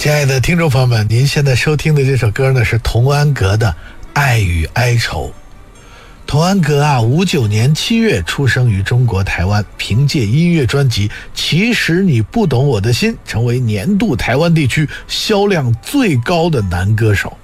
亲爱的听众朋友们，您现在收听的这首歌呢是童安格的《爱与哀愁》。童安格59年7月出生于中国台湾，凭借音乐专辑《其实你不懂我的心》成为年度台湾地区销量最高的男歌手。